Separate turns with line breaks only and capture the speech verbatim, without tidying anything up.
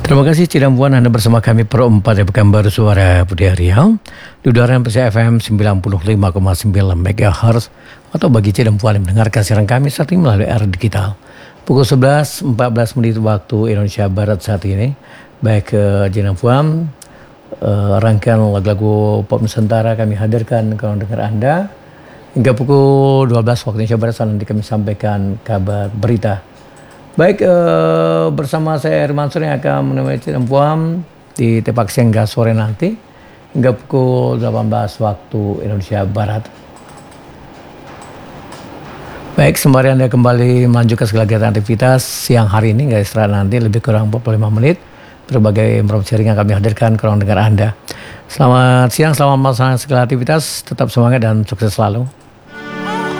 Terima kasih Cidam Puan, Anda bersama kami Pro empat di Pekanbaru Suara Budi Riau di udara P C F M sembilan puluh lima koma sembilan megahertz, atau bagi Cidam Puan yang mendengarkan siaran kami saat ini melalui R digital. Pukul sebelas empat belas menit waktu Indonesia Barat saat ini. Baik uh, Cidam Puan, uh, rangkaian lagu-lagu pop Nusantara kami hadirkan kalau dengar Anda. Hingga pukul dua belas waktu Indonesia Barat saat nanti kami sampaikan kabar berita. Baik, eh, bersama saya Herman Mansur yang akan menemani Cidam Puan di Tepak Sengga sore nanti hingga pukul delapan belas waktu Indonesia Barat. Baik, sembari Anda kembali melanjutkan segala kegiatan aktivitas siang hari ini, nggak istirahat nanti lebih kurang empat puluh lima menit. Berbagai informasi sharing yang kami hadirkan ke ruang dengar Anda. Selamat siang, selamat melaksanakan segala aktivitas, tetap semangat dan sukses selalu.